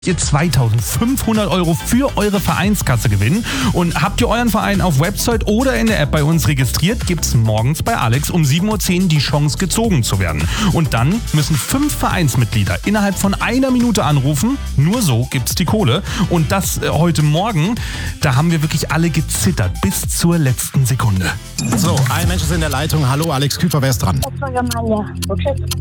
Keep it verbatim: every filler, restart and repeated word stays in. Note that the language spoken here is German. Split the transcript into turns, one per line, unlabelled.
ihr zweitausendfünfhundert Euro für eure Vereinskasse gewinnen. Und habt ihr euren Verein auf Website oder in der App bei uns registriert, gibt's morgens bei Alex um sieben Uhr zehn die Chance, gezogen zu werden. Und dann müssen fünf Vereinsmitglieder innerhalb von einer Minute anrufen. Nur so gibt's die Kohle. Und das äh, heute Morgen, da haben wir wirklich alle gezittert bis zur letzten Sekunde.
So, ein Mensch ist in der Leitung. Hallo, Alex Küfer, wer ist dran?